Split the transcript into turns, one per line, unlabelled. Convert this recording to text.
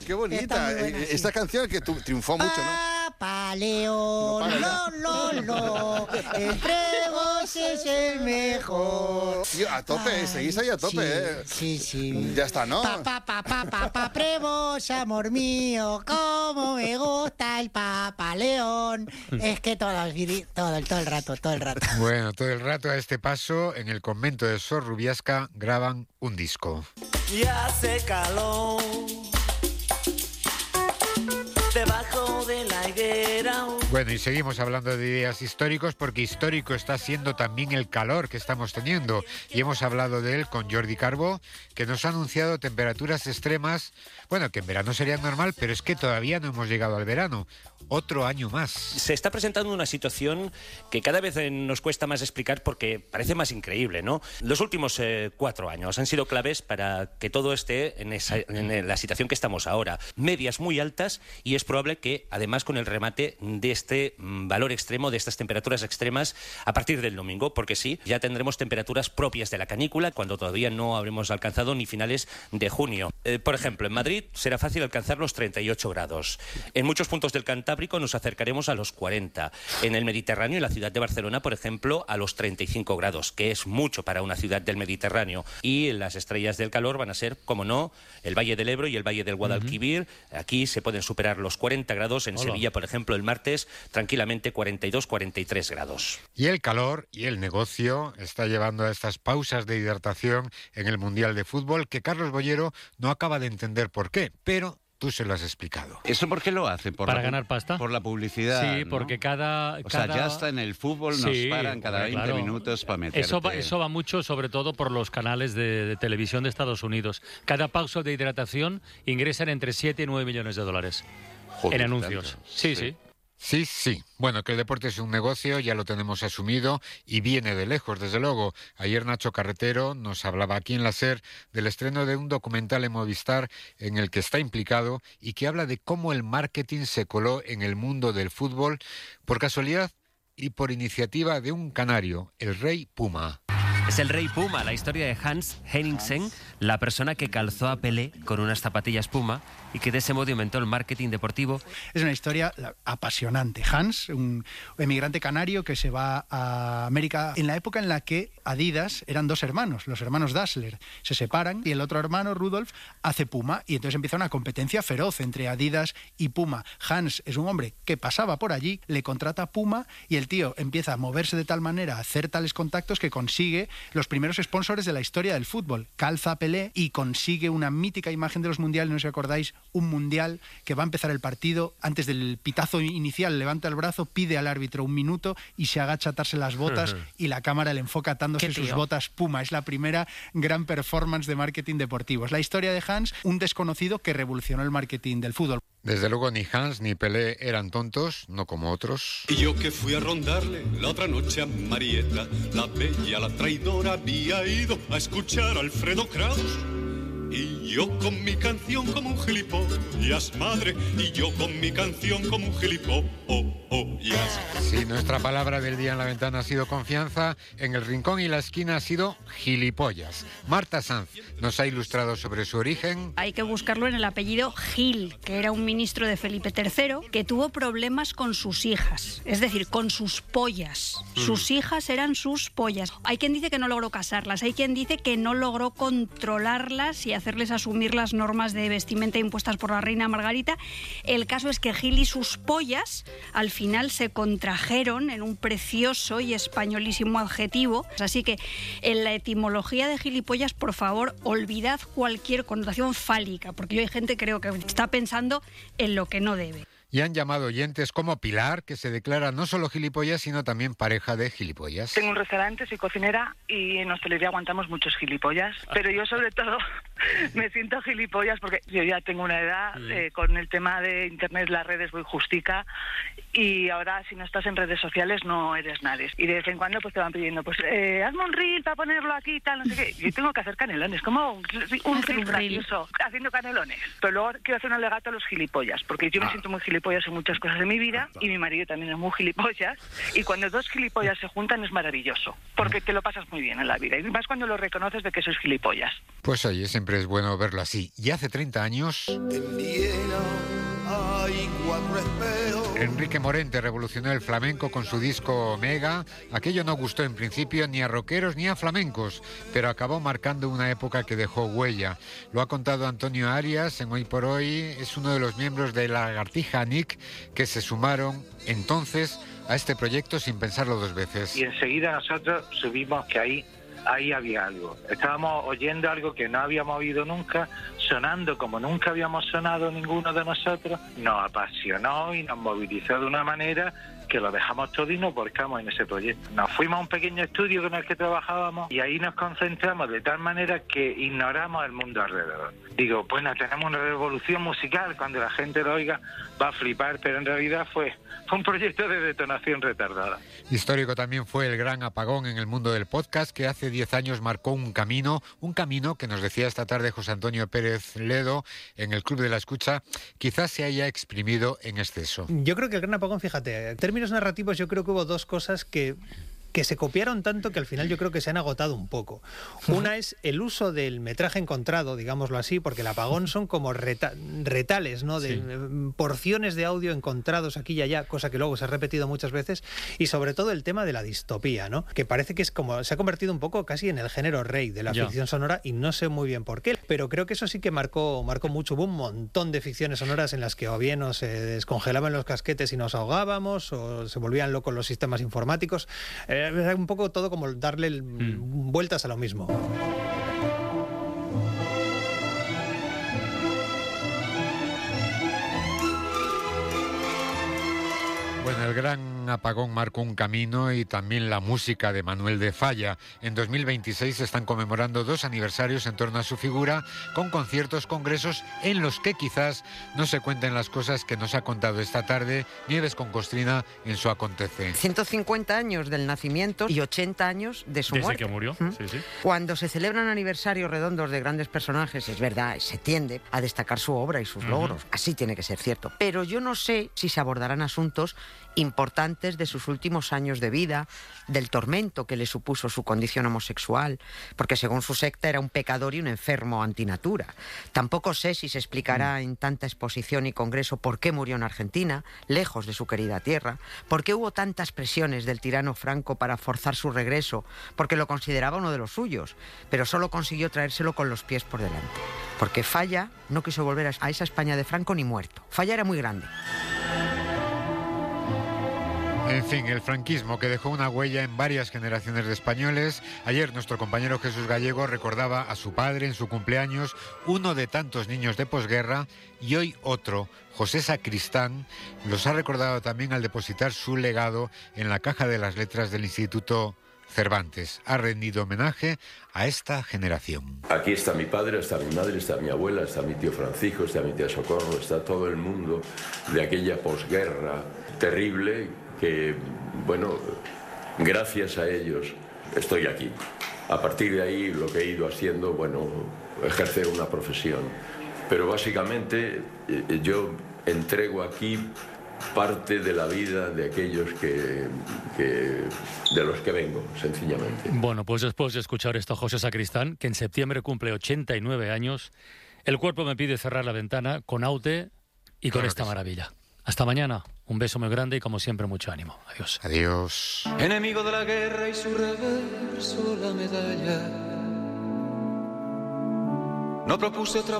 Qué bonita. Esta canción que triunfó mucho, ¿no?
Papá León, lo, entre vos es el mejor.
Sí, a tope, seguís ahí a tope,
Sí.
Ya está, ¿no?
Papá Prevos, amor mío, cómo me gusta el Papá León. Es que todo el rato.
Bueno, todo el rato a este paso, en el convento de Sor Rubiasca graban un disco.
Ya hace calor debajo de la higuera.
Bueno, y seguimos hablando de días históricos porque histórico está siendo también el calor que estamos teniendo. Y hemos hablado de él con Jordi Carbó, que nos ha anunciado temperaturas extremas, bueno, que en verano serían normal, pero es que todavía no hemos llegado al verano. Otro año más.
Se está presentando una situación que cada vez nos cuesta más explicar porque parece más increíble, ¿no? Los últimos 4 años han sido claves para que todo esté en la situación que estamos ahora. Medias muy altas y es probable que, además, con el remate de este valor extremo, de estas temperaturas extremas, a partir del domingo, porque sí, ya tendremos temperaturas propias de la canícula cuando todavía no habremos alcanzado ni finales de junio. Por ejemplo, en Madrid será fácil alcanzar los 38 grados. En muchos puntos del Cantábrico nos acercaremos a los 40. En el Mediterráneo, en la ciudad de Barcelona, por ejemplo, a los 35 grados, que es mucho para una ciudad del Mediterráneo. Y las estrellas del calor van a ser, como no, el Valle del Ebro y el Valle del Guadalquivir. Aquí se pueden superar los 40 grados. En Sevilla, por ejemplo, el martes, tranquilamente 42, 43 grados.
Y el calor y el negocio está llevando a estas pausas de hidratación en el Mundial de Fútbol que Carlos Bollero no acaba de entender por qué, pero tú se lo has explicado.
¿Eso por qué lo hace?
Para ganar pasta.
Por la publicidad.
Sí, porque
¿no? O sea, ya hasta en el fútbol nos paran cada 20 minutos para meterte.
Eso va mucho, sobre todo por los canales de televisión de Estados Unidos. Cada pausa de hidratación ingresan entre 7 y 9 millones de dólares.
Joder,
en anuncios.
Tanto.
Sí.
Sí. Bueno, que el deporte es un negocio, ya lo tenemos asumido y viene de lejos, desde luego. Ayer Nacho Carretero nos hablaba aquí en la SER del estreno de un documental en Movistar en el que está implicado y que habla de cómo el marketing se coló en el mundo del fútbol por casualidad y por iniciativa de un canario, el Rey Puma.
Es el Rey Puma, la historia de Hans Henningsen, la persona que calzó a Pelé con unas zapatillas Puma y que de ese modo inventó el marketing deportivo.
Es una historia apasionante. Hans, un emigrante canario que se va a América en la época en la que Adidas eran 2 hermanos, los hermanos Dassler. Se separan y el otro hermano, Rudolf, hace Puma y entonces empieza una competencia feroz entre Adidas y Puma. Hans es un hombre que pasaba por allí, le contrata a Puma y el tío empieza a moverse de tal manera, a hacer tales contactos que consigue los primeros sponsors de la historia del fútbol. Calza a Pelé y consigue una mítica imagen de los mundiales, no sé si acordáis, un mundial que va a empezar el partido, antes del pitazo inicial levanta el brazo, pide al árbitro 1 minuto y se agacha a atarse las botas y la cámara le enfoca atándose sus botas Puma. Es la primera gran performance de marketing deportivo. Es la historia de Hans, un desconocido que revolucionó el marketing del fútbol.
Desde luego ni Hans ni Pelé eran tontos, no como otros.
Y yo que fui a rondarle la otra noche a Marieta, la bella, la traidora, había ido a escuchar a Alfredo Kraus. Y yo con mi canción como un gilipollas, madre, y yo con mi canción como un gilipollas.
Sí, nuestra palabra del día en la ventana ha sido confianza, en el rincón y la esquina ha sido gilipollas. Marta Sanz nos ha ilustrado sobre su origen.
Hay que buscarlo en el apellido Gil, que era un ministro de Felipe III, que tuvo problemas con sus hijas, es decir, con sus pollas. Sus hijas eran sus pollas. Hay quien dice que no logró casarlas, hay quien dice que no logró controlarlas y hacerles asumir las normas de vestimenta impuestas por la reina Margarita. El caso es que Gil y sus pollas al final se contrajeron en un precioso y españolísimo adjetivo. Así que en la etimología de gilipollas, por favor, olvidad cualquier connotación fálica, porque yo hay gente creo que está pensando en lo que no debe.
Y han llamado oyentes como Pilar, que se declara no solo gilipollas, sino también pareja de gilipollas.
Tengo un restaurante, soy cocinera y en hostelería aguantamos muchos gilipollas, pero yo sobre todo me siento gilipollas porque yo ya tengo una edad, con el tema de internet, las redes voy justica y ahora si no estás en redes sociales no eres nadie. Y de vez en cuando pues te van pidiendo, pues hazme un reel para ponerlo aquí y tal, no sé qué. Yo tengo que hacer canelones, como un reel gracioso, haciendo canelones. Pero luego quiero hacer un alegato a los gilipollas, porque yo me siento muy gilipollas en muchas cosas de mi vida y mi marido también es muy gilipollas y cuando 2 gilipollas se juntan es maravilloso porque te lo pasas muy bien en la vida y más cuando lo reconoces de que sois gilipollas.
Pues oye, siempre siempre es bueno verlo así. Y hace 30 años...
En Viena hay 4 espejos.
Enrique Morente revolucionó el flamenco con su disco Omega. Aquello no gustó en principio ni a rockeros ni a flamencos, pero acabó marcando una época que dejó huella. Lo ha contado Antonio Arias en Hoy por Hoy. Es uno de los miembros de la Lagartija Nick que se sumaron entonces a este proyecto sin pensarlo dos veces.
Y enseguida nosotros subimos que ahí había algo. Estábamos oyendo algo que no habíamos oído nunca, sonando como nunca habíamos sonado ninguno de nosotros. Nos apasionó y nos movilizó de una manera que lo dejamos todo y nos volcamos en ese proyecto. Nos fuimos a un pequeño estudio con el que trabajábamos y ahí nos concentramos de tal manera que ignoramos el mundo alrededor. Digo, bueno, tenemos una revolución musical, cuando la gente lo oiga va a flipar, pero en realidad fue un proyecto de detonación retardada.
Histórico también fue el gran apagón en el mundo del podcast que hace 10 años marcó un camino que nos decía esta tarde José Antonio Pérez Ledo en el Club de la Escucha, quizás se haya exprimido en exceso.
Yo creo que el gran apagón, fíjate, en términos narrativos yo creo que hubo dos cosas que se copiaron tanto que al final yo creo que se han agotado un poco. Una es el uso del metraje encontrado, digámoslo así, porque el apagón son como retales, ¿no? De porciones de audio encontrados aquí y allá, cosa que luego se ha repetido muchas veces, y sobre todo el tema de la distopía, ¿no? Que parece que es como se ha convertido un poco casi en el género rey de la ficción sonora y no sé muy bien por qué, pero creo que eso sí que marcó mucho. Hubo un montón de ficciones sonoras en las que o bien se descongelaban los casquetes y nos ahogábamos o se volvían locos los sistemas informáticos. Un poco todo como darle vueltas a lo mismo.
Bueno, el gran apagón marcó un camino y también la música de Manuel de Falla. En 2026 se están conmemorando 2 aniversarios en torno a su figura, con conciertos, congresos en los que quizás no se cuenten las cosas que nos ha contado esta tarde Nieves con Costrina en su Acontece.
150 años del nacimiento y 80 años de su muerte.
Desde que murió, sí.
Cuando se celebran aniversarios redondos de grandes personajes, es verdad, se tiende a destacar su obra y sus logros. Así tiene que ser cierto. Pero yo no sé si se abordarán asuntos importantes de sus últimos años de vida, del tormento que le supuso su condición homosexual, porque según su secta era un pecador y un enfermo antinatura. Tampoco sé si se explicará en tanta exposición y congreso por qué murió en Argentina, lejos de su querida tierra, por qué hubo tantas presiones del tirano Franco para forzar su regreso, porque lo consideraba uno de los suyos, pero solo consiguió traérselo con los pies por delante. Porque Falla no quiso volver a esa España de Franco ni muerto. Falla era muy grande.
En fin, el franquismo que dejó una huella en varias generaciones de españoles. Ayer nuestro compañero Jesús Gallego recordaba a su padre en su cumpleaños, uno de tantos niños de posguerra, y hoy otro, José Sacristán, los ha recordado también al depositar su legado en la caja de las letras del Instituto Cervantes. Ha rendido homenaje a esta generación.
Aquí está mi padre, está mi madre, está mi abuela, está mi tío Francisco, está mi tía Socorro, está todo el mundo de aquella posguerra terrible que, bueno, gracias a ellos estoy aquí. A partir de ahí lo que he ido haciendo, bueno, ejercer una profesión. Pero básicamente yo entrego aquí parte de la vida de aquellos de los que vengo, sencillamente.
Bueno, pues después de escuchar esto a José Sacristán, que en septiembre cumple 89 años, el cuerpo me pide cerrar la ventana con Aute y con esta maravilla. Hasta mañana, un beso muy grande y como siempre mucho ánimo. Adiós.
Adiós.
Enemigo de la guerra y su reverso la medalla. No propuse otra